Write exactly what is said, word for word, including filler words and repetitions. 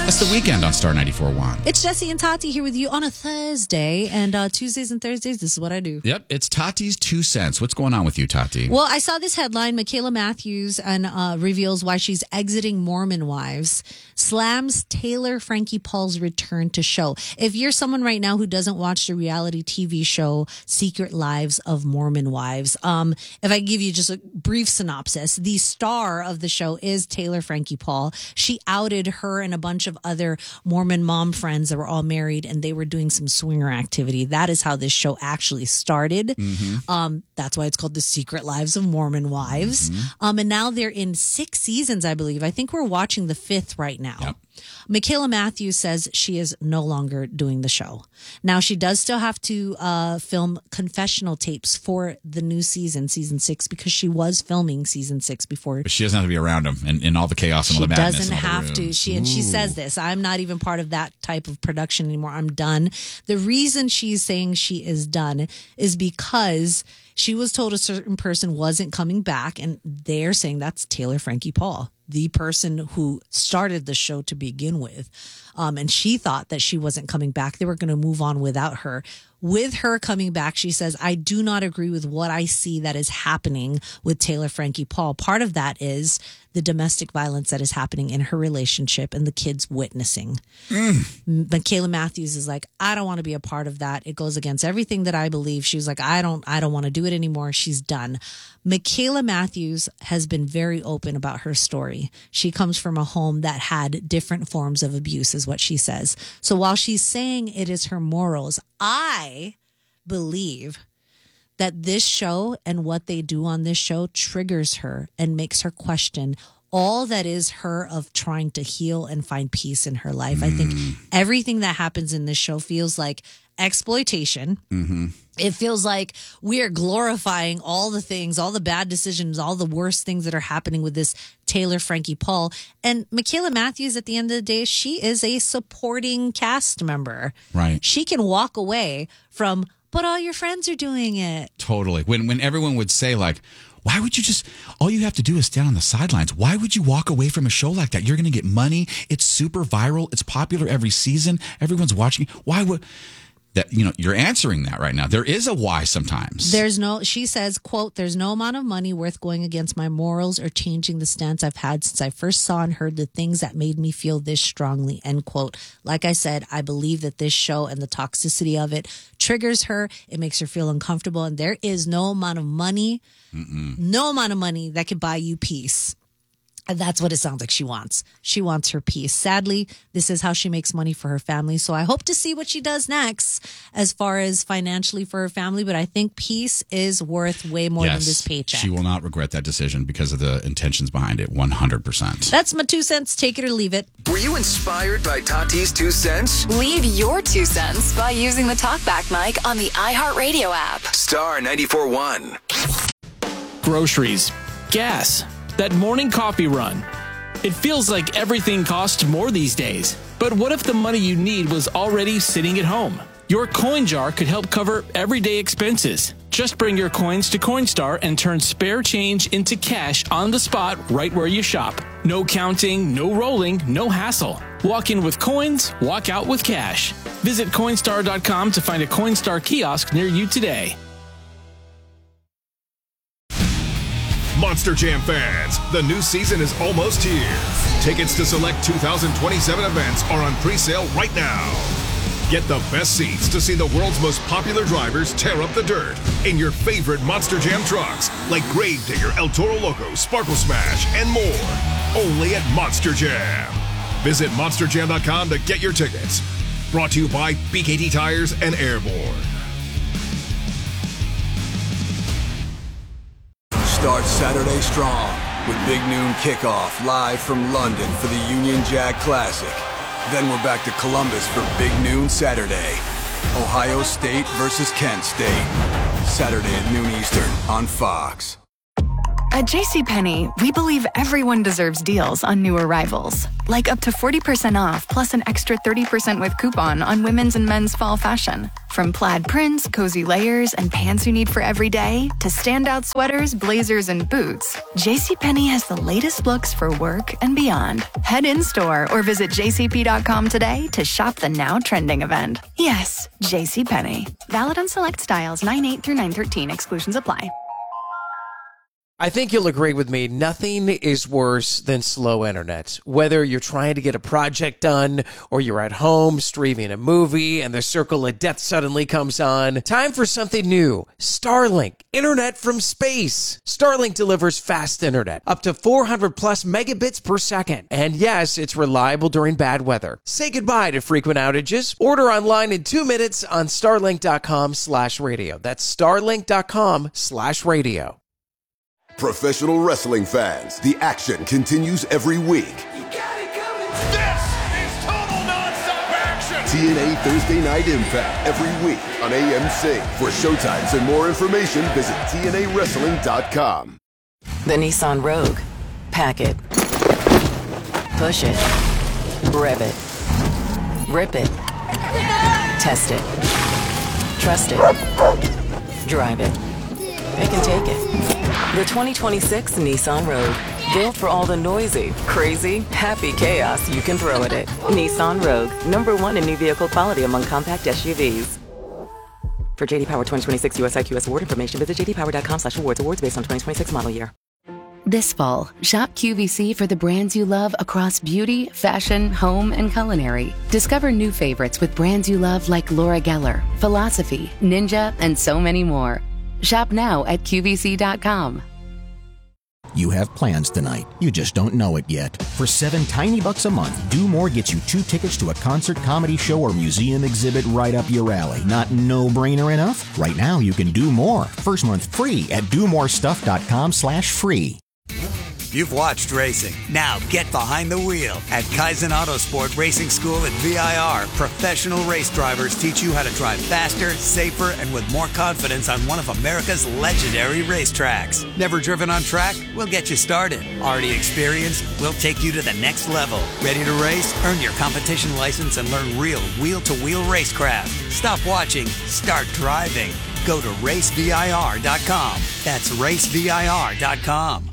It's the weekend on Star ninety-four point one. It's Jesse and Tati here with you on a Thursday, and uh, Tuesdays and Thursdays, this is what I do. Yep, it's Tati's Two Cents. What's going on with you, Tati? Well, I saw this headline, Michaela Matthews and uh, reveals why she's exiting Mormon Wives, slams Taylor Frankie Paul's return to show. If you're someone right now who doesn't watch the reality T V show Secret Lives of Mormon Wives, um, if I give you just a brief synopsis, the star of the show is Taylor Frankie Paul. She outed her and a bunch of other Mormon mom friends that were all married, and they were doing some swinger activity. That is how this show actually started. Mm-hmm. Um, that's why it's called The Secret Lives of Mormon Wives. Mm-hmm. Um, and now they're in six seasons, I believe. I think we're watching the fifth right now. Yep. Michaela Matthews says she is no longer doing the show. Now, she does still have to uh, film confessional tapes for the new season, season six, because she was filming season six before. But she doesn't have to be around him and in all the chaos and all the madness. She doesn't have to. She and she says this, I'm not even part of that type of production anymore. I'm done. The reason she's saying she is done is because she was told a certain person wasn't coming back, and they're saying that's Taylor Frankie Paul, the person who started the show to begin with. Um, and she thought that she wasn't coming back. They were going to move on without her. With her coming back, she says, I do not agree with what I see that is happening with Taylor Frankie Paul. Part of that is the domestic violence that is happening in her relationship and the kids witnessing. Mm. Michaela Matthews is like, I don't want to be a part of that. It goes against everything that I believe. She was like, I don't, I don't want to do it anymore. She's done. Michaela Matthews has been very open about her story. She comes from a home that had different forms of abuse, is what she says. So while she's saying it is her morals, I believe that this show and what they do on this show triggers her and makes her question all that is her of trying to heal and find peace in her life. Mm. I think everything that happens in this show feels like exploitation. Mm-hmm. It feels like we are glorifying all the things, all the bad decisions, all the worst things that are happening with this Taylor Frankie Paul. And Michaela Matthews, at the end of the day, she is a supporting cast member. Right. She can walk away from, but all your friends are doing it. Totally. When when everyone would say, like, why would you just, all you have to do is stand on the sidelines. Why would you walk away from a show like that? You're going to get money. It's super viral. It's popular every season. Everyone's watching. Why would... That, you know, you're answering that right now. There is a why sometimes. There's no, she says, quote, there's no amount of money worth going against my morals or changing the stance I've had since I first saw and heard the things that made me feel this strongly, end quote. Like I said, I believe that this show and the toxicity of it triggers her. It makes her feel uncomfortable. And there is no amount of money, Mm-mm. no amount of money that could buy you peace. And that's what it sounds like she wants. She wants her peace. Sadly, this is how she makes money for her family. So I hope to see what she does next as far as financially for her family. But I think peace is worth way more yes, than this paycheck. She will not regret that decision because of the intentions behind it, one hundred percent. That's my two cents. Take it or leave it. Were you inspired by Tati's Two Cents? Leave your two cents by using the TalkBack mic on the iHeartRadio app. Star ninety-four point one. Groceries, gas, that morning coffee run. It feels like everything costs more these days. But what if the money you need was already sitting at home? Your coin jar could help cover everyday expenses. Just bring your coins to Coinstar and turn spare change into cash on the spot right where you shop. No counting, no rolling, no hassle. Walk in with coins, walk out with cash. Visit Coinstar dot com to find a Coinstar kiosk near you today. Monster Jam fans, the new season is almost here. Tickets to select two thousand twenty-seven events are on pre-sale right now. Get the best seats to see the world's most popular drivers tear up the dirt in your favorite Monster Jam trucks, like Gravedigger, El Toro Loco, Sparkle Smash, and more. Only at Monster Jam. Visit monster jam dot com to get your tickets. Brought to you by B K T Tires and Airborne. Start Saturday strong with Big Noon Kickoff live from London for the Union Jack Classic. Then we're back to Columbus for Big Noon Saturday. Ohio State versus Kent State. Saturday at noon Eastern on Fox. At JCPenney, we believe everyone deserves deals on new arrivals. Like up to forty percent off plus an extra thirty percent with coupon on women's and men's fall fashion. From plaid prints, cozy layers, and pants you need for every day, to standout sweaters, blazers, and boots, JCPenney has the latest looks for work and beyond. Head in-store or visit j c p dot com today to shop the now trending event. Yes, JCPenney. Valid on select styles nine eight through nine thirteen. Exclusions apply. I think you'll agree with me, nothing is worse than slow internet. Whether you're trying to get a project done or you're at home streaming a movie and the circle of death suddenly comes on, time for something new. Starlink, internet from space. Starlink delivers fast internet, up to four hundred plus megabits per second. And yes, it's reliable during bad weather. Say goodbye to frequent outages. Order online in two minutes on starlink.com slash radio. That's starlink.com slash radio. Professional wrestling fans, the action continues every week. You got it coming. This is total nonstop action. T N A Thursday Night Impact every week on A M C. For showtimes and more information, visit T N A wrestling dot com. The Nissan Rogue. Pack it. Push it. Rev it. Rip it. Test it. Trust it. Drive it. It can take it. The twenty twenty-six Nissan Rogue. Built for all the noisy, crazy, happy chaos you can throw at it. Nissan Rogue. Number one in new vehicle quality among compact S U Vs. For J D Power twenty twenty-six U S I Q S award information, visit j d power dot com slash awards. Awards based on twenty twenty-six model year. This fall, shop Q V C for the brands you love across beauty, fashion, home, and culinary. Discover new favorites with brands you love like Laura Geller, Philosophy, Ninja, and so many more. Shop now at Q V C dot com. You have plans tonight. You just don't know it yet. For seven tiny bucks a month, Do More gets you two tickets to a concert, comedy show, or museum exhibit right up your alley. Not no-brainer enough? Right now, you can do more. First month free at do more stuff dot com slash free. You've watched racing. Now get behind the wheel. At Kaizen Autosport Racing School at V I R, professional race drivers teach you how to drive faster, safer, and with more confidence on one of America's legendary racetracks. Never driven on track? We'll get you started. Already experienced? We'll take you to the next level. Ready to race? Earn your competition license and learn real wheel-to-wheel racecraft. Stop watching. Start driving. Go to race V I R dot com. That's race V I R dot com.